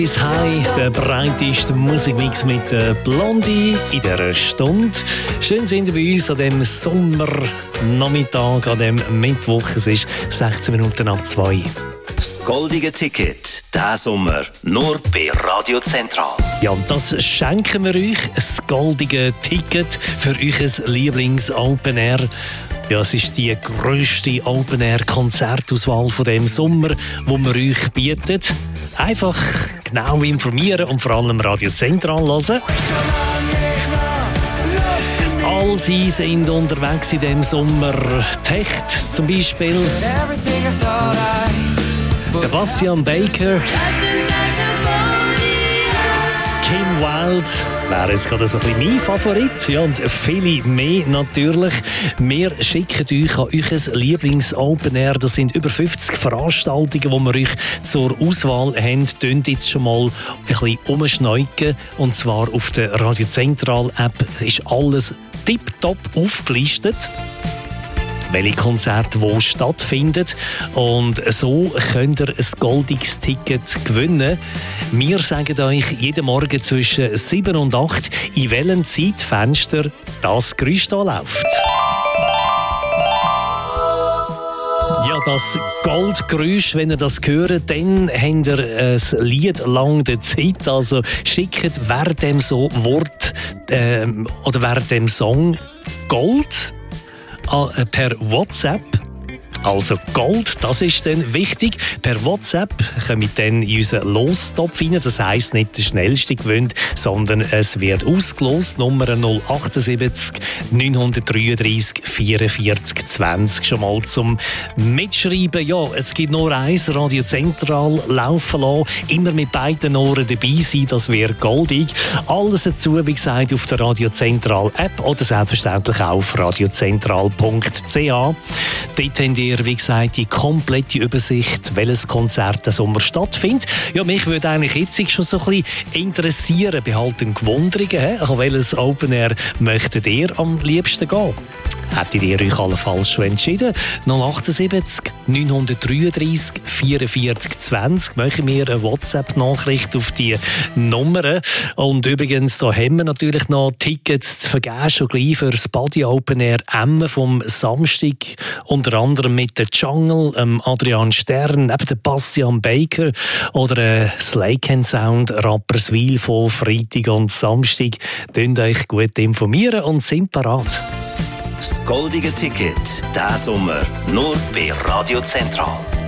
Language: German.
Ist High, der breiteste Musikmix mit Blondie in dieser Stunde. Schön sind Sie bei uns an diesem Sommernachmittag, an diesem Mittwoch. Es ist 16 Minuten nach 2. Das goldige Ticket, diesen Sommer, nur bei Radio Zentral. Ja, und das schenken wir euch, das goldige Ticket für euer Lieblings-Open Air. Ja, es ist die grösste Open-Air-Konzertauswahl von diesem Sommer, die wir euch bieten. Einfach genau informieren und vor allem Radio Zentral hören. All sie sind unterwegs in diesem Sommer. Techt zum Beispiel. Sebastian Baker. Kim Wilde wäre jetzt gerade so ein bisschen mein Favorit. Ja, und viele mehr natürlich. Wir schicken euch an euer Lieblings-Open Air. Das sind über 50 Veranstaltungen, die wir euch zur Auswahl haben. Tönt jetzt schon mal ein bisschen umschneuken. Und zwar auf der Radio Zentral App ist alles tipptopp aufgelistet, welche Konzerte wo stattfinden. Und so könnt ihr ein goldiges Ticket gewinnen. Wir sagen euch jeden Morgen zwischen 7 und 8, in welchem Zeitfenster das Geräusch hier läuft. Ja, das Goldgeräusch, wenn ihr das hört, dann habt ihr ein Lied lang der Zeit. Also schickt während dem Wort oder während dem Song Gold per WhatsApp. Also Gold, das ist dann wichtig. Per WhatsApp kommen dann in unseren Lostopf rein. Das heisst nicht der schnellste gewinnt, sondern es wird ausgelost. Nummer 078 933 44 20. Schon mal zum Mitschreiben. Ja, es gibt nur eins, Radio Zentral laufen lassen. Immer mit beiden Ohren dabei sein, das wäre goldig. Alles dazu, wie gesagt, auf der Radio Zentral App oder selbstverständlich auch auf radiozentral.ch. Dort habt ihr, wie gesagt, die komplette Übersicht, welches Konzert im Sommer stattfindet. Ja, mich würde eigentlich jetzt schon so ein bisschen interessieren, behalten Gewunderungen, an welches Open Air möchtet ihr am liebsten gehen? Hättet ihr euch allenfalls schon entschieden? 078 933 44 20. Machen wir eine WhatsApp-Nachricht auf die Nummern. Und übrigens, da haben wir natürlich noch Tickets zu vergeben, schon gleich für das Body Open Air Emmen vom Samstag. Unter anderem mit der Jungle, Adrian Stern, eben der Bastian Baker oder Slake & Sound, Rapperswil von Freitag und Samstag. Könnt euch gut informieren und sind parat. Das goldige Ticket, diesen Sommer, nur bei Radio Zentral.